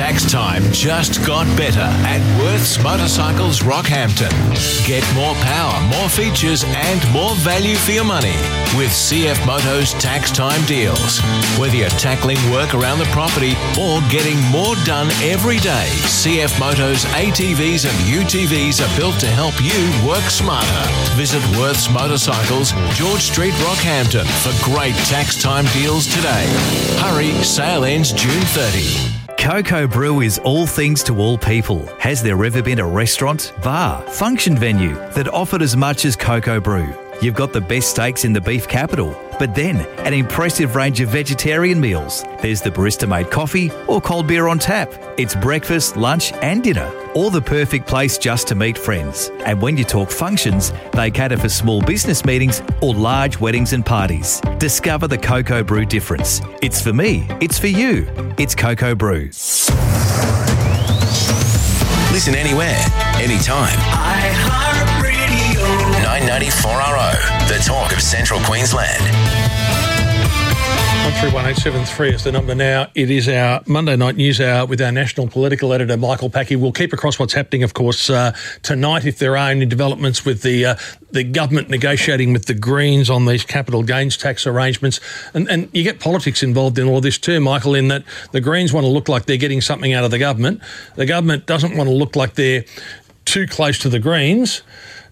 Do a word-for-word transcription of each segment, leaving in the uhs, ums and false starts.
Tax time just got better at Worth's Motorcycles Rockhampton. Get more power, more features and more value for your money with C F Moto's tax time deals. Whether you're tackling work around the property or getting more done every day, C F Moto's A T Vs and U T Vs are built to help you work smarter. Visit Worth's Motorcycles, George Street, Rockhampton for great tax time deals today. Hurry, sale ends June thirtieth. Coco Brew is all things to all people. Has there ever been a restaurant, bar, function venue that offered as much as Coco Brew? You've got the best steaks in the beef capital, but then an impressive range of vegetarian meals. There's the barista-made coffee or cold beer on tap. It's breakfast, lunch and dinner, or the perfect place just to meet friends. And when you talk functions, they cater for small business meetings or large weddings and parties. Discover the Coco Brew difference. It's for me, it's for you. It's Coco Brew. Listen anywhere, anytime. iHeartRadio. nine ninety-four R O, the talk of Central Queensland. one three one eight seven three is the number now. It is our Monday night news hour with our national political editor, Michael Packey. We'll keep across what's happening, of course, uh, tonight if there are any developments with the uh, the government negotiating with the Greens on these capital gains tax arrangements. And, and you get politics involved in all of this too, Michael, in that the Greens want to look like they're getting something out of the government. The government doesn't want to look like they're too close to the Greens,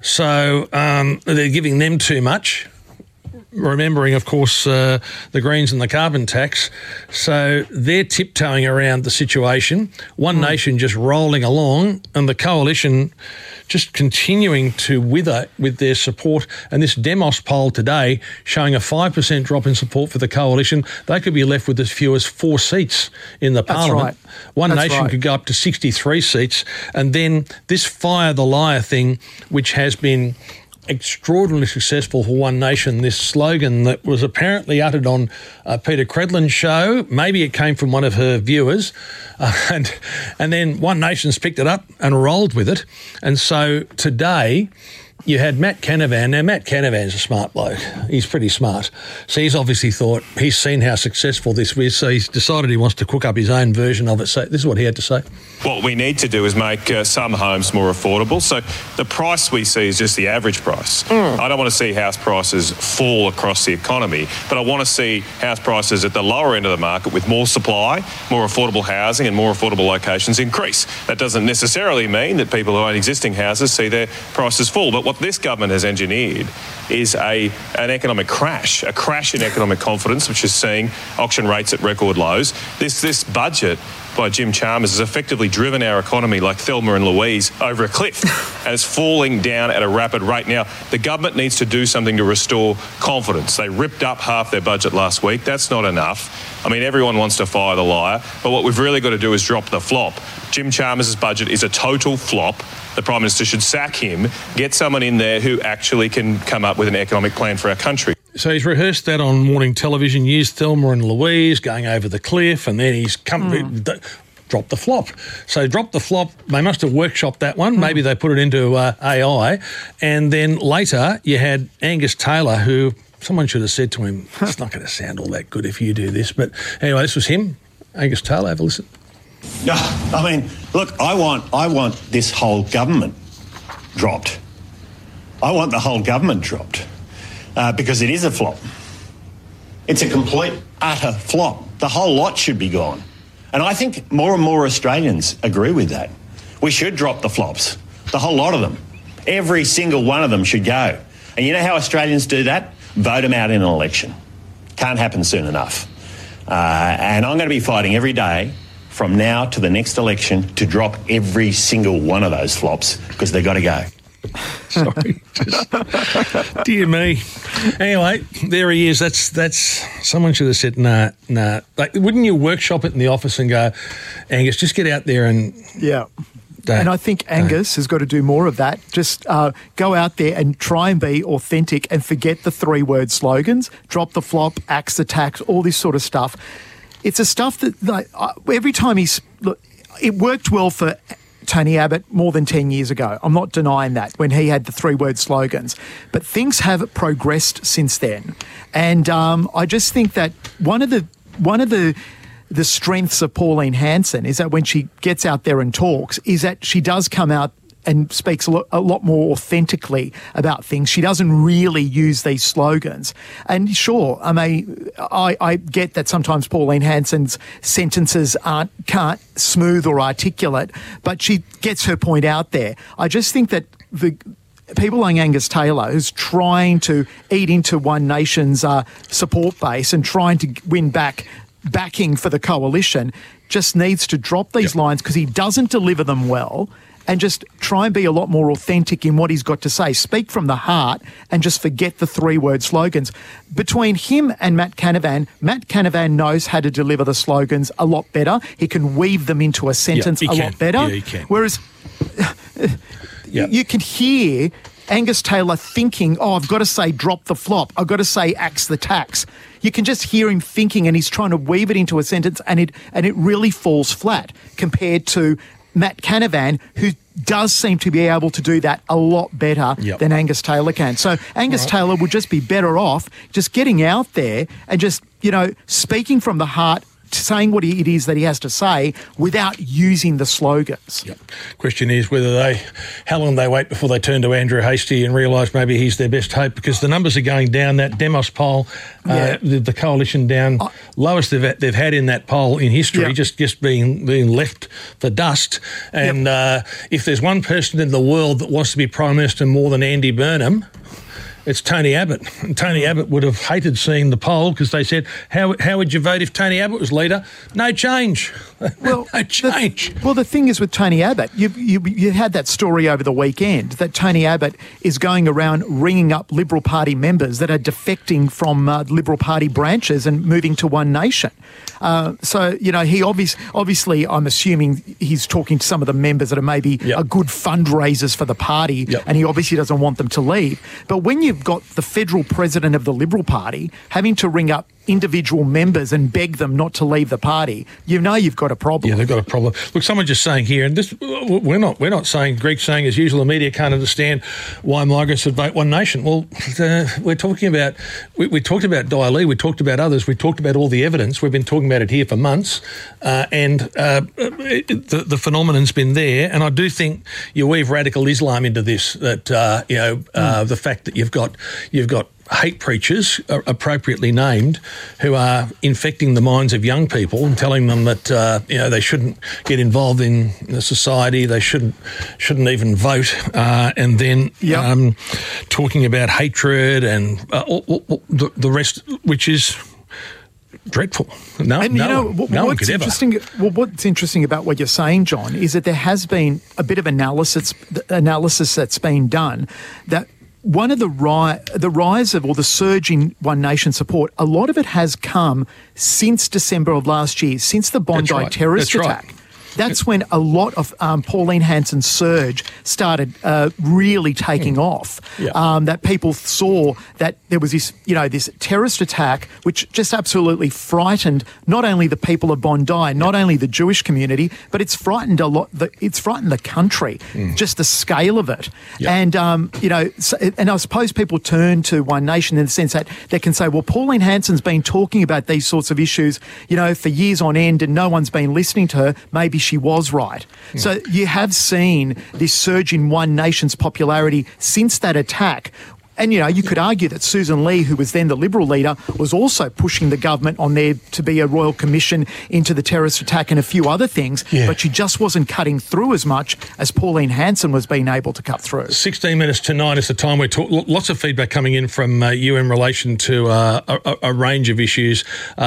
so um, they're giving them too much. Remembering, of course, uh, the Greens and the carbon tax. So they're tiptoeing around the situation. One mm. Nation just rolling along and the coalition just continuing to wither with their support. And this Demos poll today showing a five percent drop in support for the coalition. They could be left with as few as four seats in the That's parliament. Right. One That's Nation right. could go up to sixty-three seats. And then this Fire the Liar thing, which has been extraordinarily successful for One Nation, this slogan that was apparently uttered on uh, Peter Credlin's show. Maybe it came from one of her viewers. Uh, and and then One Nation's picked it up and rolled with it. And so today you had Matt Canavan. Now, Matt Canavan's a smart bloke. He's pretty smart. So he's obviously thought, he's seen how successful this is, so he's decided he wants to cook up his own version of it. So this is what he had to say. What we need to do is make uh, some homes more affordable. So the price we see is just the average price. Mm. I don't want to see house prices fall across the economy, but I want to see house prices at the lower end of the market with more supply, more affordable housing and more affordable locations increase. That doesn't necessarily mean that people who own existing houses see their prices fall, but what this government has engineered is a an economic crash, a crash in economic confidence, which is seeing auction rates at record lows. This this budget by Jim Chalmers has effectively driven our economy like Thelma and Louise over a cliff, and it's falling down at a rapid rate. Now, the government needs to do something to restore confidence. They ripped up half their budget last week. That's not enough. I mean, everyone wants to fire the liar, but what we've really got to do is drop the flop. Jim Chalmers' budget is a total flop. The Prime Minister should sack him, get someone in there who actually can come up with an economic plan for our country. So he's rehearsed that on morning television, used Thelma and Louise going over the cliff, and then he's come mm. dropped the flop. So drop the flop, they must have workshopped that one. Mm. Maybe they put it into uh, A I. And then later you had Angus Taylor, who someone should have said to him, it's not going to sound all that good if you do this. But anyway, this was him, Angus Taylor. Have a listen. No, I mean, look, I want I want this whole government dropped. I want the whole government dropped uh, because it is a flop. It's a complete, utter flop. The whole lot should be gone. And I think more and more Australians agree with that. We should drop the flops, the whole lot of them. Every single one of them should go. And you know how Australians do that? Vote them out in an election. Can't happen soon enough. Uh, and I'm going to be fighting every day from now to the next election to drop every single one of those flops because they've got to go. Sorry. Just, dear me. Anyway, there he is. That's that's someone should have said, nah, nah. Like, wouldn't you workshop it in the office and go, Angus, just get out there and... Yeah. Don't, and I think Angus don't. has got to do more of that. Just uh, go out there and try and be authentic and forget the three-word slogans. Drop the flop, axe the tax, all this sort of stuff. It's a stuff that like, uh, every time he's... Look, it worked well for Tony Abbott more than ten years ago. I'm not denying that, when he had the three-word slogans. But things have progressed since then. And um, I just think that one of the one of the the strengths of Pauline Hanson is that when she gets out there and talks, is that she does come out and speaks a lot, a lot more authentically about things. She doesn't really use these slogans. And sure, I mean, I, I get that sometimes Pauline Hanson's sentences aren't can't smooth or articulate, but she gets her point out there. I just think that the people like Angus Taylor, who's trying to eat into One Nation's uh, support base and trying to win back backing for the coalition, just needs to drop these yep. lines because he doesn't deliver them well. And just try and be a lot more authentic in what he's got to say. Speak from the heart and just forget the three-word slogans. Between him and Matt Canavan, Matt Canavan knows how to deliver the slogans a lot better. He can weave them into a sentence yeah, a can. lot better. Yeah, he can. Whereas yeah. you can hear Angus Taylor thinking, oh, I've got to say drop the flop. I've got to say axe the tax. You can just hear him thinking and he's trying to weave it into a sentence and it and it really falls flat compared to Matt Canavan, who does seem to be able to do that a lot better yep. than Angus Taylor can. So Angus right. Taylor would just be better off just getting out there and just, you know, speaking from the heart, saying what it is that he has to say without using the slogans. Yep. Question is whether they, how long they wait before they turn to Andrew Hastie and realise maybe he's their best hope, because the numbers are going down. That Demos poll, yeah. uh, the, the coalition down, I, lowest they've they've had in that poll in history, yep. just just being being left for dust. And yep. uh, if there's one person in the world that wants to be Prime Minister more than Andy Burnham, it's Tony Abbott. And Tony Abbott would have hated seeing the poll because they said, how how would you vote if Tony Abbott was leader? No change. Well, no change. The, well, the thing is with Tony Abbott, you, you you had that story over the weekend that Tony Abbott is going around ringing up Liberal Party members that are defecting from uh, Liberal Party branches and moving to One Nation. Uh, so, you know, he obvious, obviously, I'm assuming he's talking to some of the members that are maybe yep. are good fundraisers for the party, yep. and he obviously doesn't want them to leave. But when you've got the federal president of the Liberal Party having to ring up individual members and beg them not to leave the party, you know you've got a problem. Yeah, they've got a problem. Look, someone just saying here, and this we're not we're not saying Greg's saying as usual the media can't understand why migrants should vote One Nation. Well, uh, we're talking about we, we talked about Daly, we talked about others, we talked about all the evidence. We've been talking about it here for months, uh, and uh, it, the, the phenomenon's been there. And I do think you weave radical Islam into this. That uh, you know uh, mm. the fact that you've got you've got. hate preachers, uh, appropriately named, who are infecting the minds of young people and telling them that uh, you know they shouldn't get involved in the society, they shouldn't shouldn't even vote, uh, and then yep. um, talking about hatred and uh, all, all, all the, the rest, which is dreadful. No, and no, you know, one, what, no what's one could interesting, ever. Well, what's interesting about what you're saying, John, is that there has been a bit of analysis analysis that's been done that. One of the rise, the rise of or the surge in One Nation support, a lot of it has come since December of last year, since the Bondi right. terrorist That's attack. Right. That's when a lot of um, Pauline Hanson's surge started uh, really taking mm. off. Yeah. Um, that people saw that there was this, you know, this terrorist attack, which just absolutely frightened not only the people of Bondi, not yeah. only the Jewish community, but it's frightened a lot. The, it's frightened the country, mm. just the scale of it. Yeah. And um, you know, so, and I suppose people turn to One Nation in the sense that they can say, well, Pauline Hanson's been talking about these sorts of issues, you know, for years on end, and no one's been listening to her. Maybe she was right. Yeah. So you have seen this surge in One Nation's popularity since that attack. And, you know, you could argue that Susan Lee, who was then the Liberal leader, was also pushing the government on there to be a royal commission into the terrorist attack and a few other things, yeah. but she just wasn't cutting through as much as Pauline Hanson was being able to cut through. sixteen minutes to nine is the time we're talking. Lots of feedback coming in from uh, you in relation to uh, a, a range of issues.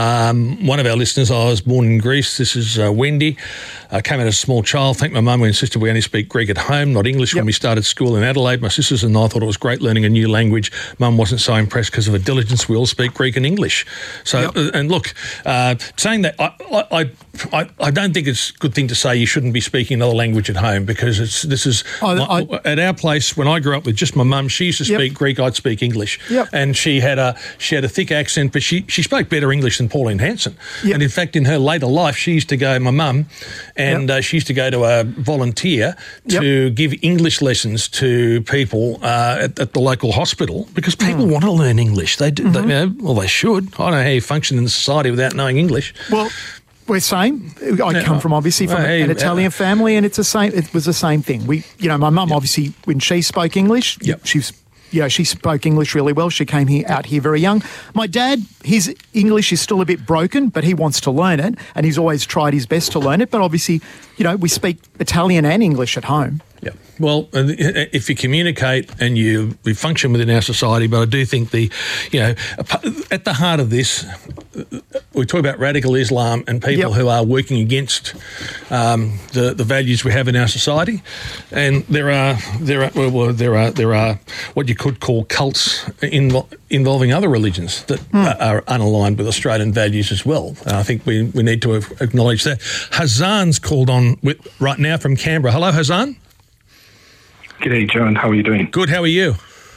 Um, one of our listeners, I was born in Greece. This is uh, Wendy. I came out as a small child. Thank my mum who insisted we only speak Greek at home, not English, yep. when we started school in Adelaide. My sisters and I thought it was great learning a new language. Language. Mum wasn't so impressed because of her diligence. We all speak Greek and English. So, yep. uh, and look, uh, saying that, I, I, I, I don't think it's a good thing to say you shouldn't be speaking another language at home, because it's this is I, my, I, at our place when I grew up with just my mum. She used to speak yep. Greek. I'd speak English, yep. and she had a she had a thick accent, but she she spoke better English than Pauline Hanson. Yep. And in fact, in her later life, she used to go. My mum, and yep. uh, she used to go to a volunteer to yep. give English lessons to people uh, at, at the local hospital, because people mm. want to learn English. They do. Mm-hmm. They, you know, well, they should. I don't know how you function in society without knowing English. Well, We're same. I Yeah. come from obviously from Well, hey, an Italian uh, family, and it's the same. It was the same thing. We, you know, my mum obviously when she spoke English, Yep. she's, you know, she spoke English really well. She came here out here very young. My dad, his English is still a bit broken, but he wants to learn it, and he's always tried his best to learn it. But obviously, you know, we speak Italian and English at home. Yeah. Well, if you communicate and you we function within our society, but I do think the, you know, at the heart of this, we talk about radical Islam and people Yep. who are working against um, the the values we have in our society, and there are there are well, there are there are what you could call cults invo- involving other religions that Mm. are unaligned with Australian values as well. And I think we we need to acknowledge that. Hazan's called on with, right now from Canberra. Hello, Hazan. G'day, John. How are you doing? Good. How are you?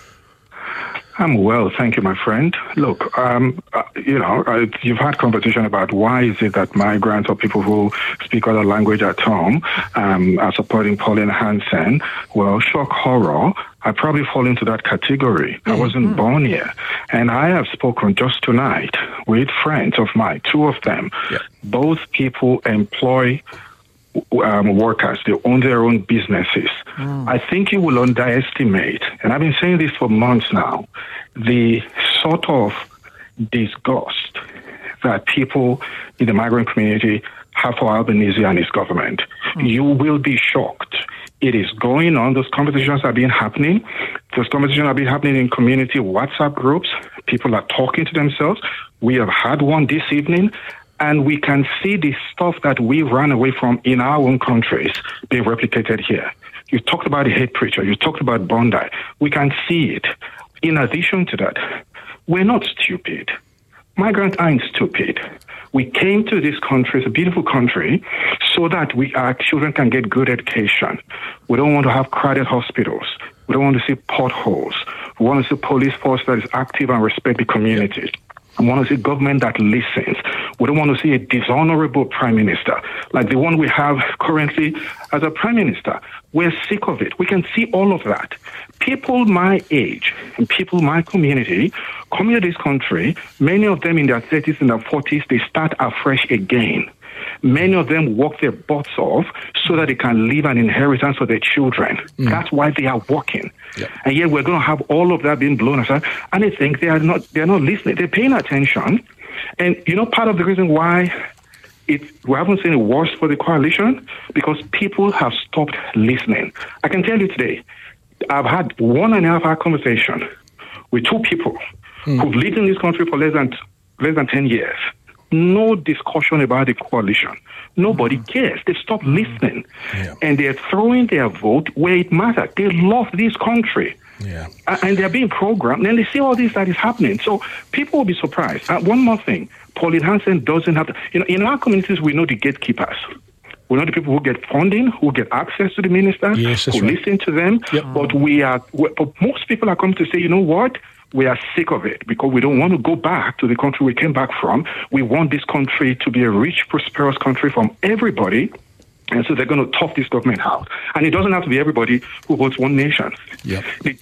I'm well, thank you, my friend. Look, um, uh, you know, uh, you've had conversation about why is it that migrants or people who speak other language at home um, are supporting Pauline Hanson. Well, shock horror, I probably fall into that category. Mm-hmm. I wasn't born here. And I have spoken just tonight with friends of mine, two of them. Yeah. Both people employ Um, workers, they own their own businesses. Mm. I think you will underestimate, and I've been saying this for months now, the sort of disgust that people in the migrant community have for Albanese and his government. Mm. You will be shocked. It is going on. Those conversations have been happening. Those conversations have been happening in community WhatsApp groups. People are talking to themselves. We have had one this evening. And we can see the stuff that we ran away from in our own countries being replicated here. You talked about the hate preacher. You talked about Bondi. We can see it. In addition to that, we're not stupid. Migrants aren't stupid. We came to this country, it's a beautiful country, so that we, our children can get good education. We don't want to have crowded hospitals. We don't want to see potholes. We want to see a police force that is active and respect the community. We want to see government that listens. We don't want to see a dishonorable prime minister like the one we have currently as a prime minister. We're sick of it. We can see all of that. People my age and people my community come to this country, many of them in their thirties and their forties, they start afresh again. Many of them work their butts off so that they can leave an inheritance for their children. Mm. That's why they are working. Yep. And yet we're going to have all of that being blown aside. And I think they are not, they're not listening. They're paying attention. And, you know, part of the reason why it, we haven't seen it worse for the coalition, because people have stopped listening. I can tell you today, I've had one and a half hour conversation with two people mm. who've lived in this country for less than less than ten years. No discussion about the coalition. Nobody mm. cares. They stopped mm. listening. Yeah. And they're throwing their vote where it matters. They love this country. Yeah. And they're being programmed. And they see all this that is happening. So people will be surprised. Uh, one more thing. Pauline Hanson doesn't have to... You know, in our communities, we know the gatekeepers. We know the people who get funding, who get access to the ministers, yes, who right. listen to them. Yep. But we are... But most people are coming to say, you know what? We are sick of it because we don't want to go back to the country we came back from. We want this country to be a rich, prosperous country from everybody. And so they're going to tough this government out. And it doesn't have to be everybody who votes One Nation. Yep. The,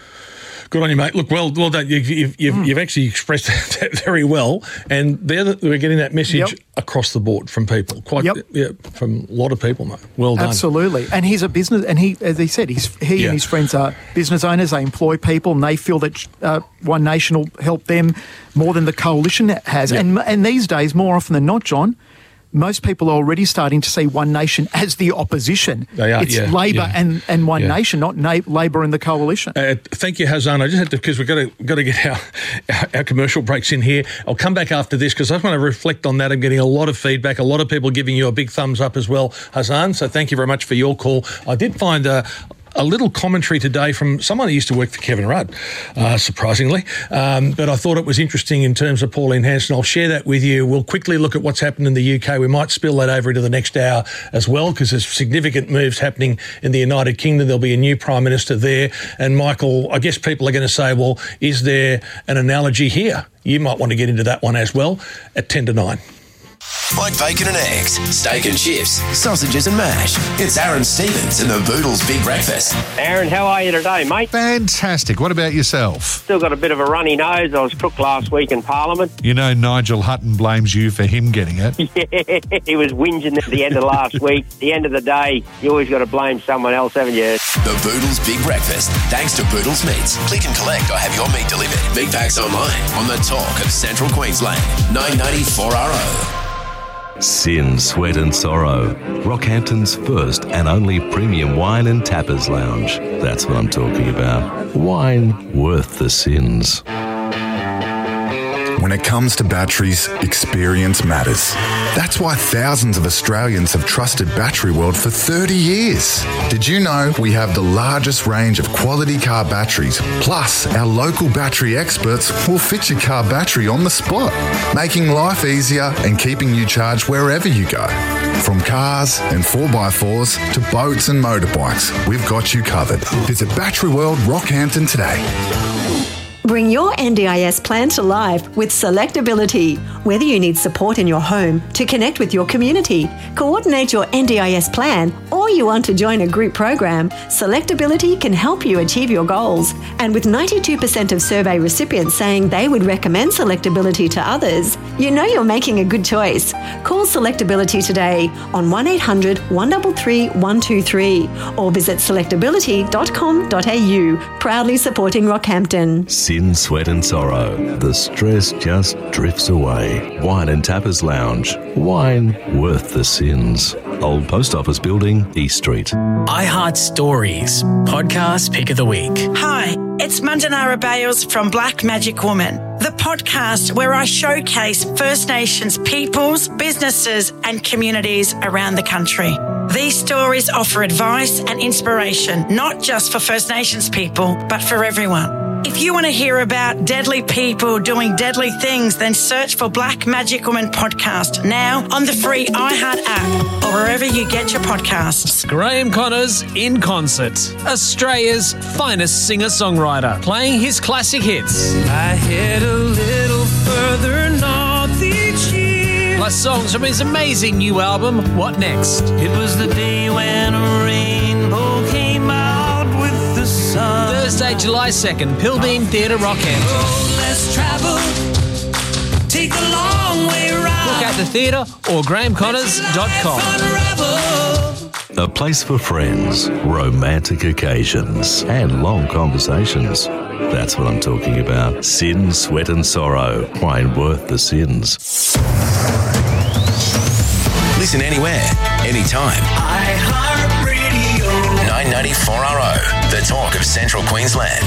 Good on you, mate. Look, well, well done. You've, you've, you've, mm. you've actually expressed that very well, and the, we're getting that message yep. across the board from people, quite yep. yeah, from a lot of people, mate. Well done. Absolutely. And he's a business, and he, as he said, he's, he yeah. and his friends are business owners. They employ people, and they feel that uh, One Nation will help them more than the coalition has. Yep. And and these days, more often than not, John, most people are already starting to see One Nation as the opposition. They are, it's yeah, Labor yeah. and, and One yeah. Nation, not na- Labor and the coalition. Uh, thank you, Hazan. I just had to, because we've got to, got to get our, our, our commercial breaks in here. I'll come back after this because I just want to reflect on that. I'm getting a lot of feedback, a lot of people giving you a big thumbs up as well, Hazan. So thank you very much for your call. I did find a... a little commentary today from someone who used to work for Kevin Rudd, uh, surprisingly. Um, but I thought it was interesting in terms of Pauline Hanson. I'll share that with you. We'll quickly look at what's happened in the U K. We might spill that over into the next hour as well because there's significant moves happening in the United Kingdom. There'll be a new Prime Minister there. And, Michael, I guess people are going to say, well, is there an analogy here? You might want to get into that one as well at ten to nine. Like bacon and eggs, steak and chips, sausages and mash. It's Aaron Stevens and the Boodles Big Breakfast. Aaron, how are you today, mate? Fantastic. What about yourself? Still got a bit of a runny nose. I was crook last week in Parliament. You know Nigel Hutton blames you for him getting it. Yeah, he was whinging at the end of last week. At the end of the day, you always got to blame someone else, haven't you? The Boodles Big Breakfast, thanks to Boodles Meats. Click and collect or have your meat delivered. Big packs online on the talk of Central Queensland. nine ninety-four R O. Sin, Sweat and Sorrow. Rockhampton's first and only premium wine and tappers lounge. That's what I'm talking about. Wine worth the sins. When it comes to batteries, experience matters. That's why thousands of Australians have trusted Battery World for thirty years. Did you know we have the largest range of quality car batteries? Plus, our local battery experts will fit your car battery on the spot, making life easier and keeping you charged wherever you go. From cars and four by fours to boats and motorbikes, we've got you covered. Visit Battery World Rockhampton today. Bring your N D I S plan to life with Selectability. Whether you need support in your home to connect with your community, coordinate your N D I S plan, or you want to join a group program, Selectability can help you achieve your goals. And with ninety-two percent of survey recipients saying they would recommend Selectability to others, you know you're making a good choice. Call Selectability today on one eight hundred, one three three, one two three or visit selectability dot com dot a u. Proudly supporting Rockhampton. Sin, Sweat and Sorrow. The stress just drifts away. Wine and Tappers Lounge. Wine worth the sins. Old Post Office Building, East Street. iHeart Stories, podcast pick of the week. Hi, it's Mandanara Bales from Black Magic Woman, the podcast where I showcase First Nations peoples, businesses and communities around the country. These stories offer advice and inspiration, not just for First Nations people, but for everyone. If you want to hear about deadly people doing deadly things, then search for Black Magic Woman Podcast now on the free iHeart app or wherever you get your podcasts. Graham Connors in concert, Australia's finest singer-songwriter, playing his classic hits. I head a little further north each year. Plus songs from his amazing new album, What Next? It was the day when a rainbow came out with the sun. Thursday, July second, Pilbeam Theatre, Rockhampton. Road less travel, take a long way round. Book at the theatre or graham connors dot com. A place for friends, romantic occasions and long conversations. That's what I'm talking about. Sin, Sweat and Sorrow. Wine worth the sins. Listen anywhere, anytime. iHeartRadio. nine ninety-four R O, the talk of Central Queensland.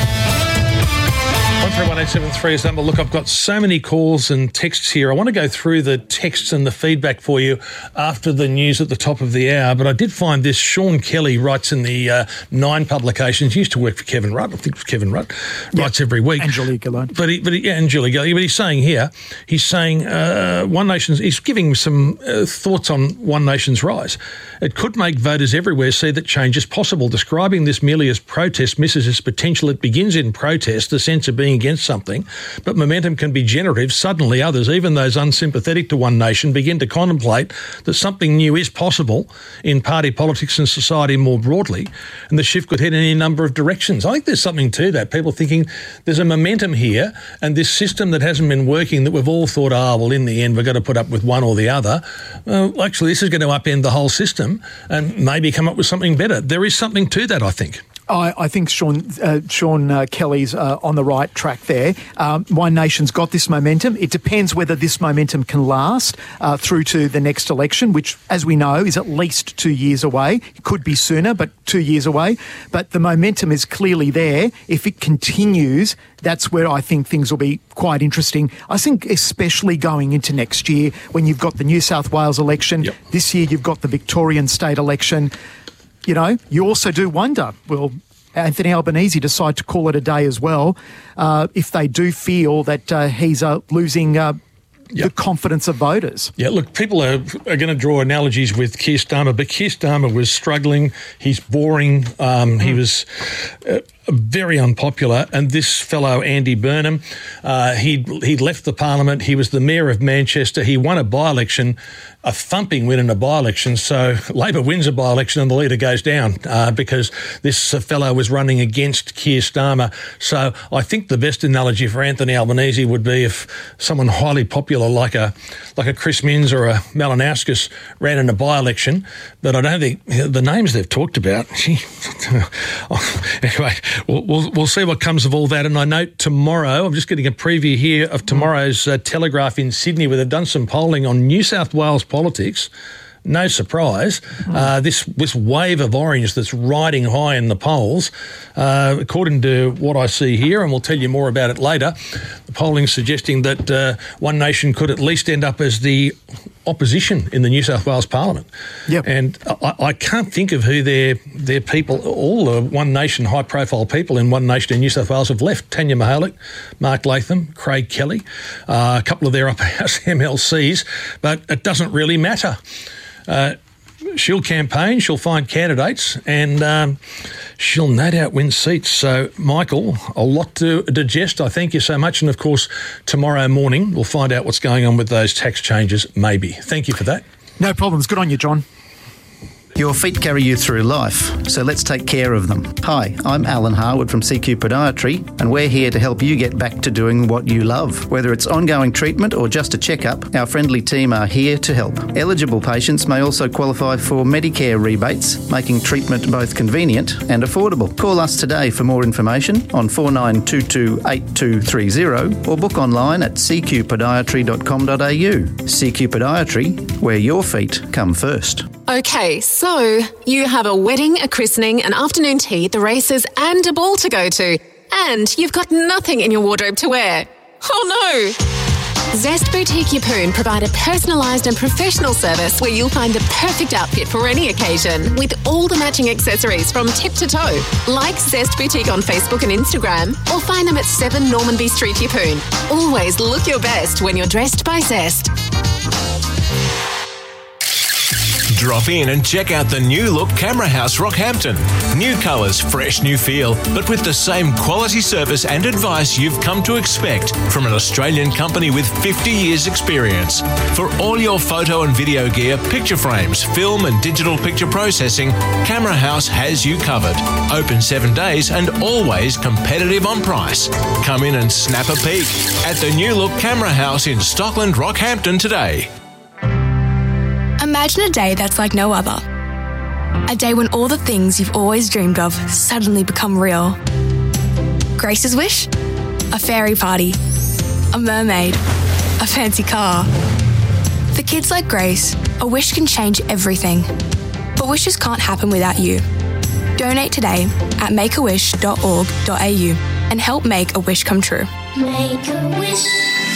one three one eight seven three is the number. Look, I've got so many calls and texts here. I want to go through the texts and the feedback for you after the news at the top of the hour, but I did find this. Sean Kelly writes in the uh, Nine publications. He used to work for Kevin Rudd. I think it was Kevin Rudd. Writes yep. every week. And Julia Gillard. But, he, but he, yeah, and Julia Gillard. But he's saying here, he's saying uh, One Nation's, he's giving some uh, thoughts on One Nation's rise. It could make voters everywhere see that change is possible. Describing this merely as protest misses its potential. It begins in protest, the sense of being against something, but momentum can be generative. Suddenly others, even those unsympathetic to One Nation, begin to contemplate that something new is possible in party politics and society more broadly, and the shift could head in any number of directions. I think there's something to that. People thinking there's a momentum here, and this system that hasn't been working, that we've all thought, ah, oh, well, in the end, we've got to put up with one or the other. Well, actually, this is going to upend the whole system and maybe come up with something better. There is something to that, I think. I, I think Sean uh, Sean uh, Kelly's uh, on the right track there. Um, One Nation's got this momentum. It depends whether this momentum can last uh, through to the next election, which, as we know, is at least two years away. It could be sooner, but two years away. But the momentum is clearly there. If it continues, that's where I think things will be quite interesting. I think especially going into next year when you've got the New South Wales election. Yep. This year you've got the Victorian state election. You know, you also do wonder, will Anthony Albanese decide to call it a day as well uh, if they do feel that uh, he's uh, losing uh, yep. the confidence of voters? Yeah, look, people are, are going to draw analogies with Keir Starmer, but Keir Starmer was struggling. He's boring. Um, mm. He was... Uh, very unpopular. And this fellow, Andy Burnham, uh, he'd, he'd left the parliament. He was the mayor of Manchester. He won a by-election, a thumping win in a by-election. So Labor wins a by-election and the leader goes down uh, because this uh, fellow was running against Keir Starmer. So I think the best analogy for Anthony Albanese would be if someone highly popular like a like a Chris Minns or a Malinowskis ran in a by-election. But I don't think the names they've talked about. Gee, anyway, we'll, we'll we'll see what comes of all that. And I note tomorrow, I'm just getting a preview here of tomorrow's uh, Telegraph in Sydney, where they've done some polling on New South Wales politics. No surprise, uh, this this wave of orange that's riding high in the polls, uh, according to what I see here, and we'll tell you more about it later, the polling suggesting that uh, One Nation could at least end up as the opposition in the New South Wales Parliament. Yep. And I, I can't think of who their their people, all the One Nation high-profile people in One Nation in New South Wales have left. Tanya Mihalik, Mark Latham, Craig Kelly, uh, a couple of their upper house M L Cs, but it doesn't really matter. Uh, she'll campaign, she'll find candidates, and um, she'll no doubt win seats. So, Michael, a lot to digest. I thank you so much. And, of course, tomorrow morning we'll find out what's going on with those tax changes, maybe. Thank you for that. No problems. Good on you, John. Your feet carry you through life, so let's take care of them. Hi, I'm Alan Harwood from C Q Podiatry, and we're here to help you get back to doing what you love. Whether it's ongoing treatment or just a checkup, our friendly team are here to help. Eligible patients may also qualify for Medicare rebates, making treatment both convenient and affordable. Call us today for more information on four nine two two, eight two three zero or book online at c q podiatry dot com dot a u. C Q Podiatry, where your feet come first. Okay, so you have a wedding, a christening, an afternoon tea, the races and a ball to go to. And you've got nothing in your wardrobe to wear. Oh no! Zest Boutique Yeppoon provide a personalised and professional service where you'll find the perfect outfit for any occasion with all the matching accessories from tip to toe. Like Zest Boutique on Facebook and Instagram or find them at seven Normanby Street, Yeppoon. Always look your best when you're dressed by Zest. Drop in and check out the new look Camera House Rockhampton. New colours, fresh new feel, but with the same quality service and advice you've come to expect from an Australian company with fifty years experience. For all your photo and video gear, picture frames, film and digital picture processing, Camera House has you covered. Open seven days and always competitive on price. Come in and snap a peek at the new look Camera House in Stockland, Rockhampton today. Imagine a day that's like no other. A day when all the things you've always dreamed of suddenly become real. Grace's wish? A fairy party. A mermaid. A fancy car. For kids like Grace, a wish can change everything. But wishes can't happen without you. Donate today at make a wish dot org dot a u and help make a wish come true. Make a wish.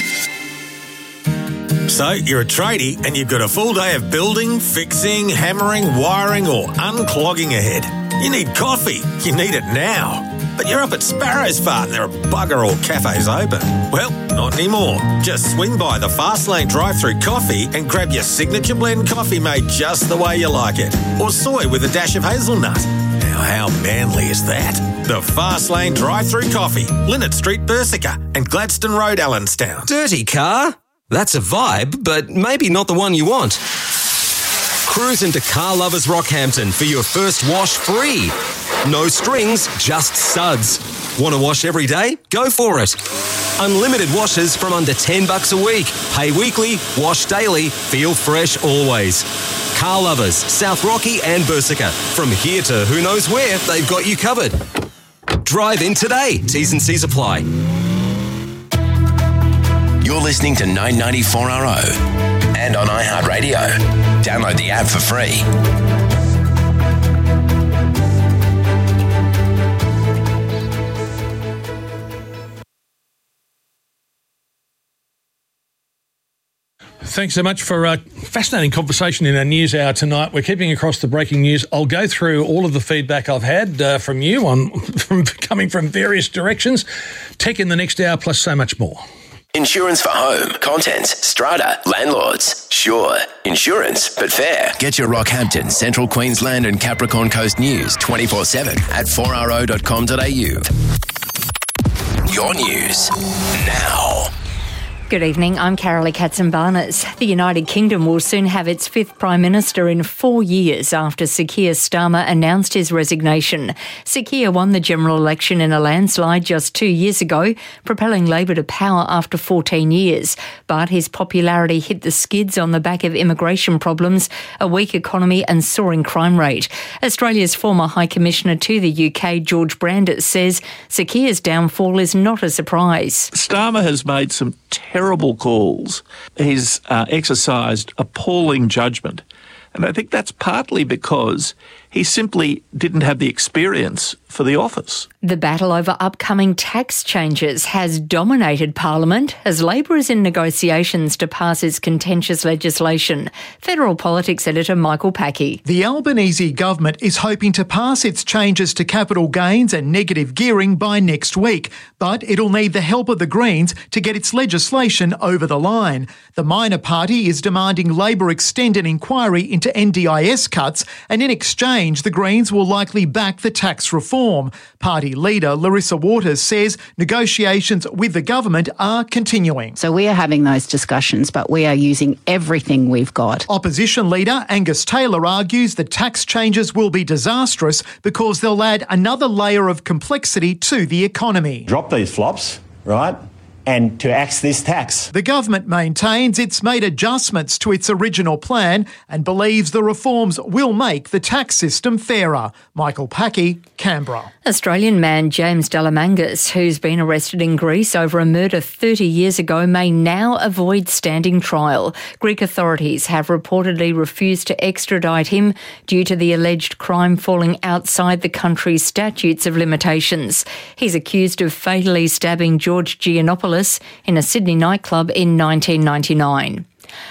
So, you're a tradie and you've got a full day of building, fixing, hammering, wiring or unclogging ahead. You need coffee. You need it now. But you're up at Sparrow's Fart and there are bugger all cafes open. Well, not anymore. Just swing by the Fastlane drive-thru coffee and grab your signature blend coffee made just the way you like it. Or soy with a dash of hazelnut. Now, how manly is that? The Fastlane drive-thru coffee. Linnet Street, Bersica and Gladstone Road, Allenstown. Dirty car? That's a vibe, but maybe not the one you want. Cruise into Car Lovers Rockhampton for your first wash free. No strings, just suds. Want to wash every day? Go for it. Unlimited washes from under ten bucks a week. Pay weekly, wash daily, feel fresh always. Car Lovers, South Rocky and Bersica. From here to who knows where, they've got you covered. Drive in today. T's and C's apply. You're listening to nine ninety-four R O and on iHeartRadio. Download the app for free. Thanks so much for a fascinating conversation in our news hour tonight. We're keeping across the breaking news. I'll go through all of the feedback I've had uh, from you on from coming from various directions. Tech in the next hour, plus so much more. Insurance for home, contents, strata, landlords. Sure, insurance, but fair. Get your Rockhampton, Central Queensland and Capricorn Coast news twenty-four seven at four r o dot com dot a u. Your news now. Good evening, I'm Carolee Katzenbarnes. The United Kingdom will soon have its fifth Prime Minister in four years after Sir Keir Starmer announced his resignation. Sir Keir won the general election in a landslide just two years ago, propelling Labor to power after fourteen years. But his popularity hit the skids on the back of immigration problems, a weak economy and soaring crime rate. Australia's former High Commissioner to the U K, George Brandis, says Sir Keir's downfall is not a surprise. Starmer has made some terrible calls. He's uh, exercised appalling judgment. And I think that's partly because he simply didn't have the experience for the office. The battle over upcoming tax changes has dominated Parliament as Labor is in negotiations to pass its contentious legislation. Federal Politics editor Michael Packey. The Albanese government is hoping to pass its changes to capital gains and negative gearing by next week, but it'll need the help of the Greens to get its legislation over the line. The minor party is demanding Labor extend an inquiry into N D I S cuts, and in exchange the Greens will likely back the tax reform. Party leader Larissa Waters says negotiations with the government are continuing. So we are having those discussions, but we are using everything we've got. Opposition leader Angus Taylor argues the tax changes will be disastrous because they'll add another layer of complexity to the economy. Drop these flops, right? And to axe this tax. The government maintains it's made adjustments to its original plan and believes the reforms will make the tax system fairer. Michael Packey, Canberra. Australian man James Delamangas, who's been arrested in Greece over a murder thirty years ago, may now avoid standing trial. Greek authorities have reportedly refused to extradite him due to the alleged crime falling outside the country's statutes of limitations. He's accused of fatally stabbing George Giannopoulos in a Sydney nightclub in nineteen ninety-nine.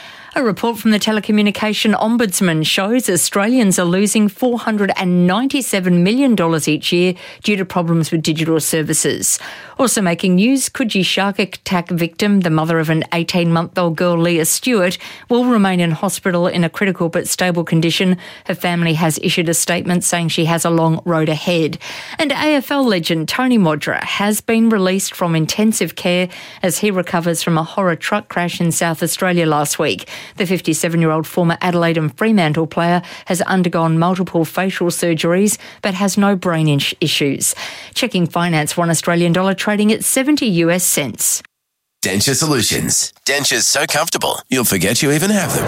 A report from the Telecommunication Ombudsman shows Australians are losing four hundred ninety-seven million dollars each year due to problems with digital services. Also making news, Coogee shark attack victim, the mother of an eighteen-month-old girl, Leah Stewart, will remain in hospital in a critical but stable condition. Her family has issued a statement saying she has a long road ahead. And A F L legend Tony Modra has been released from intensive care as he recovers from a horror truck crash in South Australia last week. The fifty-seven-year-old former Adelaide and Fremantle player has undergone multiple facial surgeries but has no brain in- issues. Checking finance, one Australian dollar trading at seventy US cents. Denture Solutions. Dentures so comfortable, you'll forget you even have them.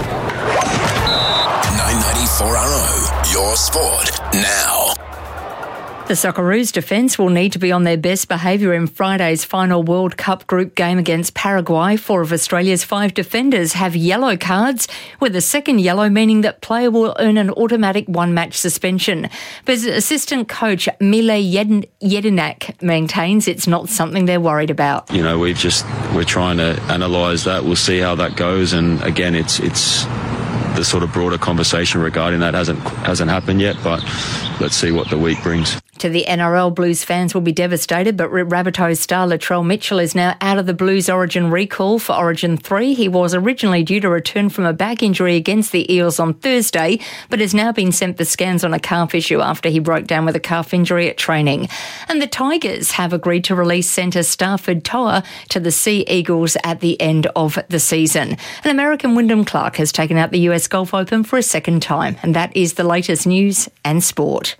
nine ninety-four R O, your sport now. The Socceroos defence will need to be on their best behaviour in Friday's final World Cup group game against Paraguay. Four of Australia's five defenders have yellow cards, with a second yellow meaning that player will earn an automatic one-match suspension. But assistant coach Mile Jedinak maintains it's not something they're worried about. You know, we've just, we're trying to analyse that. We'll see how that goes. And again, it's it's the sort of broader conversation regarding that hasn't hasn't happened yet, but let's see what the week brings. To the N R L, Blues fans will be devastated, but Rabbitohs star Latrell Mitchell is now out of the Blues Origin recall for Origin three. He was originally due to return from a back injury against the Eels on Thursday, but has now been sent for scans on a calf issue after he broke down with a calf injury at training. And the Tigers have agreed to release centre Stafford Toa to the Sea Eagles at the end of the season. And American Wyndham Clark has taken out the U S Golf Open for a second time. And that is the latest news and sport.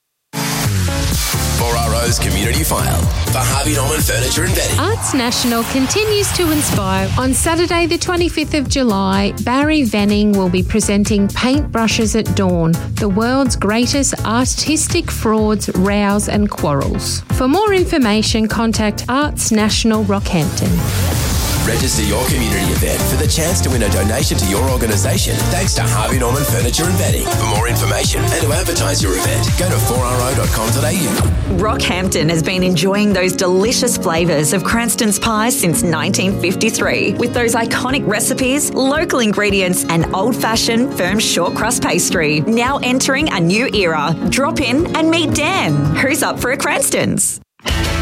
four R O's Community File for Harvey Norman Furniture and Bedding. Arts National continues to inspire. On Saturday the twenty-fifth of July, Barry Venning will be presenting Paintbrushes at Dawn, the world's greatest artistic frauds, rows and quarrels. For more information, contact Arts National Rockhampton. Register your community event for the chance to win a donation to your organisation thanks to Harvey Norman Furniture and Bedding. For more information and to advertise your event, go to four r o dot com dot a u. Rockhampton has been enjoying those delicious flavours of Cranston's pies since nineteen fifty-three. With those iconic recipes, local ingredients and old-fashioned firm short crust pastry. Now entering a new era. Drop in and meet Dan, who's up for a Cranston's.